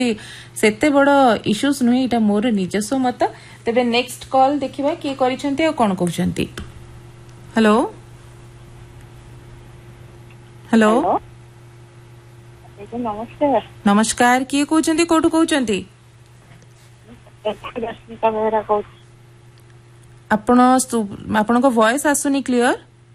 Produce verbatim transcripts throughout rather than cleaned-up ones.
सेते बड़ इश्यूज नुहे इटा मोर निजस्व मत तेबे नेक्स्ट कॉल देखिबा के करिसंती आ कोन कहउचंती। हेलो हेलो नमस्कार नमस्कार किए कहउचंती कोठु कहउचंती रश्मिता बेहरा कहू आपण आपण को वॉइस आसुनी क्लियर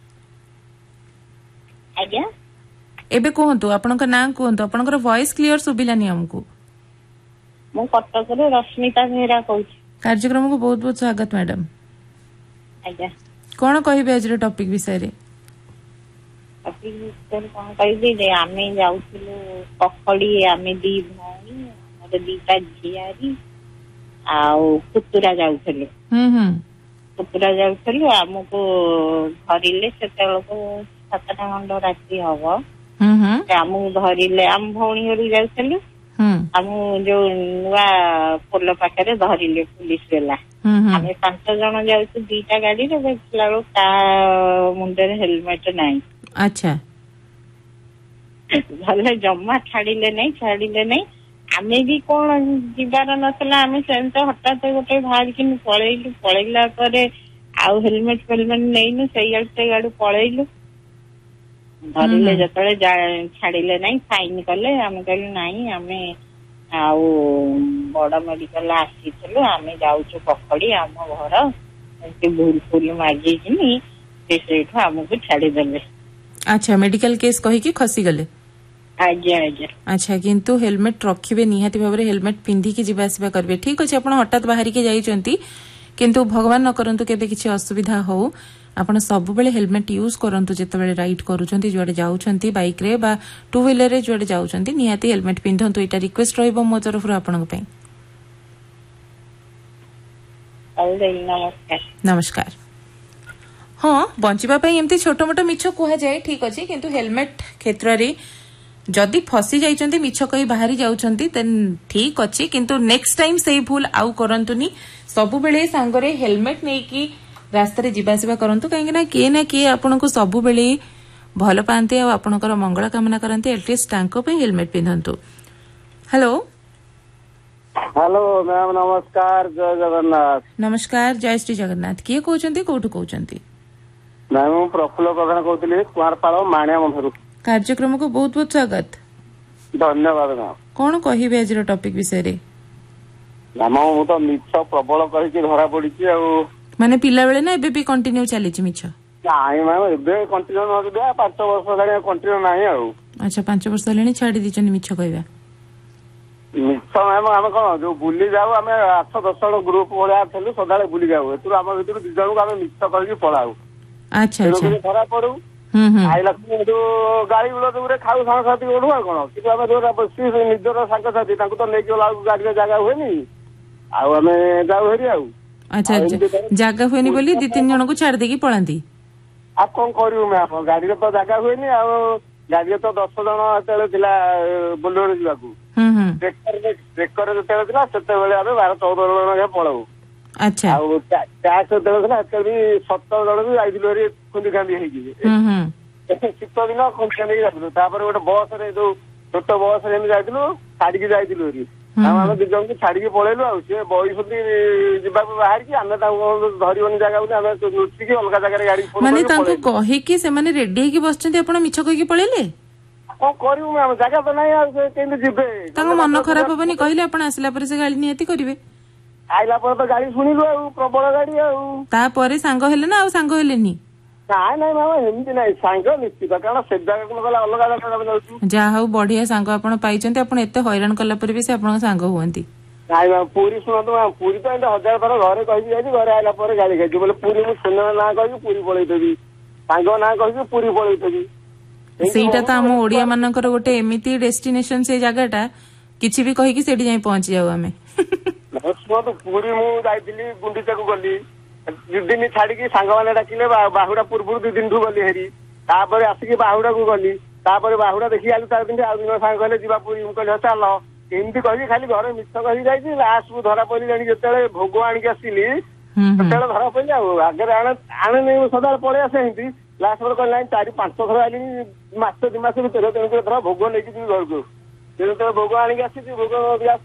आज्ञा एबे कहंतु आपण का नाम कहंतु आपण को वॉइस क्लियर सुबिलानी हमको मु कटक रे रश्मिता बेहरा कहू कार्यक्रम को बहुत बहुत स्वागत मैडम। आज्ञा कोन कहिबे आज रे टॉपिक विषय रे टॉपिक विषय कोन कहिबे जे आमे जाउथिलु पखड़ी आमे दी भौणी हमर दीटा झियारी आउ पुतुरा जाउथिलु हम हम पुतुरा जाउथिलु हमको धरिले सेतेलको सातटा खंड राति हबो हम हम हमको धरिले हम भौणी हरु जाउथिलु हम जो नुआ पोल पाखे धरिले पुलिस बेला आम पांच जन जाऊँ दीटा गाड़ी देखला ता मुंडे हेलमेट नाई। अच्छा भले जमा छाड़िले नहीं छाड़िले नहीं आमे भी कौन जीवार नसला आमे सेमते हठात गोटे बाहर कि पलैलु पलैला परे आउ हेलमेट फेलमेट नहींनु से गाड़ी पलैलु धरिले जतले छाड़िले नहीं फाइन कले आमे कहलु नहीं आमे आउ बड़ मेडिकल आसीथिलु आमे जाउछु पखड़ी आम घर एमती भूल फूल मागी जिनी से सेठु हमको छाड़ी देले। अच्छा मेडिकल केस कहि कि खसी गले आज्ञा आज्ञा अच्छा किंतु हेलमेट रखिबे निहाती भाबरे हेलमेट पिंधी की जीवा आसीबा करबे ठीक अछि आपण हठात बाहरी के जाइचंती किंतु भगवान न करंतु केबे किछि असुविधा हो आपण सब बेले हेलमेट यूज करंतु जेते बेले राइड करूचंती जोडे जाउचंती बाइक रे बा टू व्हीलर रे जोडे जाउचंती निहाती हेलमेट पिंधंतु एटा रिक्वेस्ट रहइबो मो तरफ आपण पई। नमस्कार नमस्कार हाँ बंचिबा पई एमती छोटो मोटो मिछ कुहा जाय ठीक अछि किंतु हेलमेट क्षेत्र रे जदि फसी जाइचंती मिछ कई बाहरी जाउचंती देन ठीक अछि किंतु नेक्स्ट टाइम सेही भूल आउ करंतुनी सब बेले सांगरे हेलमेट नै की रास्ता रे जीवा सेवा करंतु काहे ना के ना के आपन को सब बेले भलो पांते आ आपनकर मंगल कामना करंते एटलीस्ट टांको पे हेलमेट पिंधंतु। हेलो हेलो मैम नमस्कार जय जगन्नाथ। नमस्कार जय श्री जगन्नाथ किए कहउचंती कोठु कहउचंती मैम प्रफुल्ल प्रधान कहउतली कुआरपाଳ माणिया मंथरु कार्यक्रम को बहुत बहुत स्वागत धन्यवाद मैम। कोन कहिबे आज रो टॉपिक विषय रे मैम मु तो मिछ प्रबल कहि कि धरा पड़िछि आ माने पिला बेले ना एबे भी कंटिन्यू चलीछि मिछ नाही मैम एबे कंटिन्यू न दिया पांच वर्ष हेलानी कंटिन्यू नाही आ। अच्छा पांच वर्ष हेलानी छाडी दिचनी मिछ कहबा मिछ मैम हम कोन जो बुली जाऊ हम आठ दस जन ग्रुप भलिया थलु सदाले बुली जाऊ एतु हम भितर दि जन को हम मिछ कहि पळाऊ। अच्छा अच्छा धरा पड़ू हम हम आइला जो गाड़ी गुलो दूरे खाऊ सांग साथी ओढु आ कोन कि हम जो बसी निजर सांग साथी तांको तो लेके लाऊ गाड़ी रे जागा होनी आ हमें जाऊ हेरी आऊ। अच्छा अच्छा जागा हुएनी बोली दी तीन जन को छाड़ देकी पळांती आप कौन करू मैं आप गाड़ी रे तो जागा हुएनी आ गाड़ी रे तो दस जन एतले थिला बोलेरो जिवाकू हम हम ट्रैक्टर रे ट्रैक्टर रे तेले थिला सेते बेले आबे बारह चौदह जन के पळाऊ। अच्छा आ टैक्स तेले थिला एते भी सत्तर जन भी आइदिलो रे खुंदी खांदी हेई कि हम हम शीत दिन खुंदी खांदी जाइदिलो तापर गोटे बस रे जो छोट बस रे जाइदिलो छाड़ी के जाइदिलो रे हम दी जन के छाड़ी के पळेलु आ से बॉयसुदी जिबा बाहर की आमे ता धरिबनी जागा उनी आमे लुचि के अलगा जागा रे गाड़ी फोन माने तांको कहि कि से माने रेडी हे कि बसचंती आपण मिछ कहि कि पळेले को करिउ हम जागा तो नाही आ से केंद जिबे तांको मन खराब होबनी कहिले आपण आसला पर से गाड़ी नियति करिवे आइला पर तो गाड़ी सुनिलु आ प्रबल गाड़ी आ ता परे सांग हेले ना आ सांग हेलेनी नाई नाई मामा हेमती नाई सांग निश्चित कारण से जागा को गला अलग जागा जाउछु जा हाउ बढ़िया सांग आपण पाइचंती आपण एते हैरान कला पर भी से आपण सांग होवंती नाई मामा पूरी सुनतो मामा पूरी तो एंड हजार थर घरे कहि जाई घरे आइला पर गाड़ी खाइ बोले पूरी मु सुनना ना कहि पूरी पळै देबी सांग ना कहि पूरी पळै देबी सेटा त हम ओडिया मानकर गोटे एमिति डेस्टिनेशन से जगहटा किछि भी कहि कि सेठी जाई पहुंच जाऊ हमें सुनो तो पूरी मु जाइथिली गुंडीचा को गली दि दिन छाड़ी सांग मैंने डाकिले बाहुड़ा पूर्व दि दिन ठू गली हेरी तापर आसिक बाहुड़ा को गली तापर बाहुड़ा देखी आलु तार दिन आउ दिन सांग कहले जीवा पूरी कहले चल एमती कही खाली घर मिछ कही जाइए लास्ट को धरा पड़ी जानी जिते भोग आणिक आसिली ସେତେବେଳେ ଧରା ପଇଲେ ଆଉ ଆଗରେ ଆଣେ ଆଣେ ନେଇ ସଦାବେଳେ ପଳେଇ ଆସେ ଏମିତି ଲାଷ୍ଟ ପରେ କହିଲେ ଚାରି ପାଞ୍ଚ ଥର ଆଇଲିଣି ମାସ ଦି ମାସ ଭିତରେ ତେଣୁକରି ଧର ଭୋଗ ନେଇକି ଯିବି ଘରକୁ ଯେତେବେଳେ ଭୋଗ ଆଣିକି ଆସିଛି ଭୋଗ